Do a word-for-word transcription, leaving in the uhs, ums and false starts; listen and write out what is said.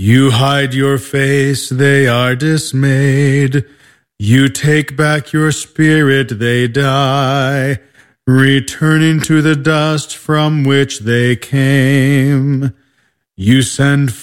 You hide your face, they are dismayed. You take back your spirit, they die, returning to the dust from which they came. You send